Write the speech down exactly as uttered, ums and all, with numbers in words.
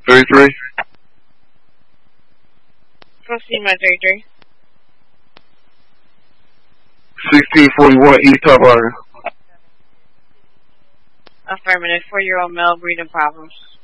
thirty-three. Proceed, my thirty-three. sixteen forty-one East Top Iron. Affirmative. Four-year-old male breathing problems.